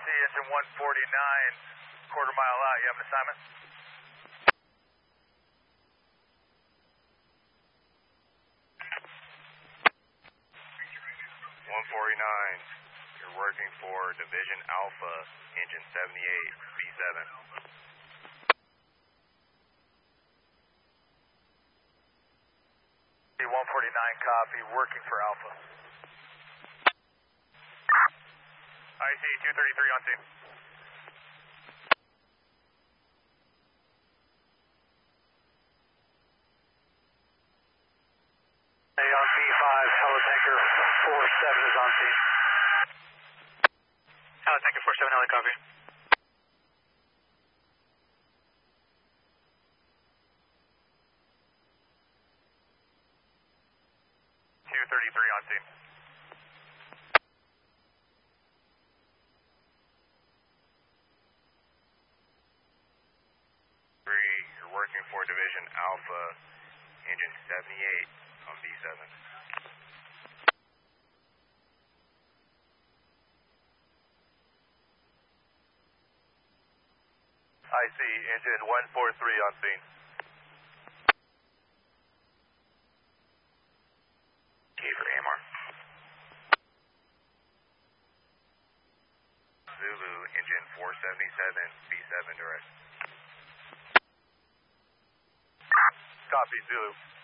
engine 149, quarter mile out. You have an assignment? 149, you're working for Division Alpha, engine 78, B7. 149 copy, working for Alpha. IC 233 on scene. Hey, on B5, helitanker 47 is on scene. Helitanker 47, heli copy. On scene. You're working for Division Alpha, engine 78 on B7. I see engine 143 on scene. For AMR. Zulu, engine 477, B7 direct. Copy, Zulu.